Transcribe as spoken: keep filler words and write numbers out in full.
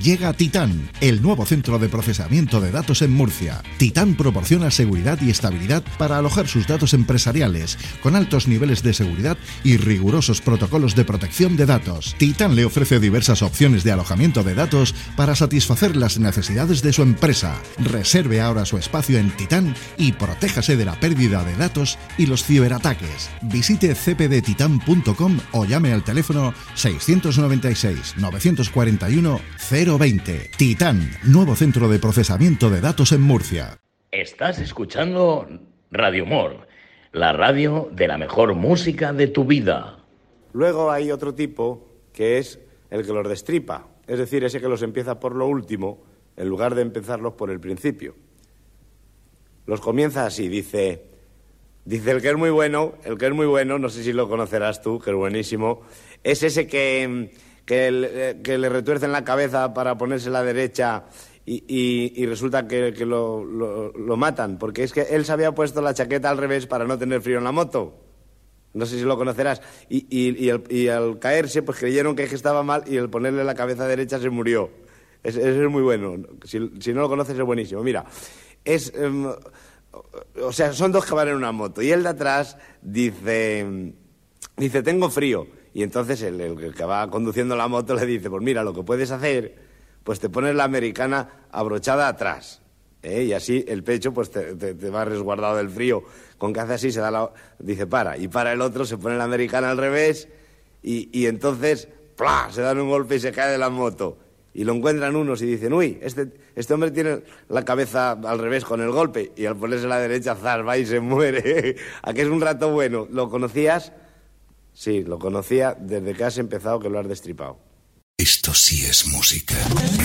Llega Titán, el nuevo centro de procesamiento de datos en Murcia. Titán proporciona seguridad y estabilidad para alojar sus datos empresariales, con altos niveles de seguridad y rigurosos protocolos de protección de datos. Titán le ofrece diversas opciones de alojamiento de datos para satisfacer las necesidades de su empresa. Reserve ahora su espacio en Titán y protéjase de la pérdida de datos y los ciberataques. Visite c p d titan punto com o llame al teléfono seiscientos noventa y seis, novecientos cuarenta y uno, cero veinte. Titán, nuevo centro de procesamiento de datos en Murcia. Estás escuchando Radio Humor, la radio de la mejor música de tu vida. Luego hay otro tipo que es el que los destripa, es decir, ese que los empieza por lo último en lugar de empezarlos por el principio. Los comienza así, dice, dice el que es muy bueno, el que es muy bueno, no sé si lo conocerás tú, que es buenísimo, es ese que, que, le, que le retuercen la cabeza para ponerse la derecha y, y, y resulta que, que lo, lo, lo matan, porque es que él se había puesto la chaqueta al revés para no tener frío en la moto. No sé si lo conocerás. Y, y, y, el, y al caerse, pues creyeron que estaba mal y al ponerle la cabeza derecha se murió. Ese es, es muy bueno. Si, si no lo conoces es buenísimo. Mira, es... Um, o sea, son dos que van en una moto y el de atrás dice, dice tengo frío. Y entonces el, el que va conduciendo la moto le dice, pues mira, lo que puedes hacer, pues te pones la americana abrochada atrás. ¿eh? Y así el pecho pues te, te, te va resguardado del frío. Con que hace así se da la... Dice, para. Y para el otro se pone la americana al revés y, y entonces, ¡plá!, se dan un golpe y se cae de la moto. Y lo encuentran unos y dicen, uy, este, este hombre tiene la cabeza al revés con el golpe. Y al ponerse la derecha, zas, va y se muere. ¿A qué es un rato bueno? ¿Lo conocías? Sí, lo conocía desde que has empezado, que lo has destripado. Esto sí es música.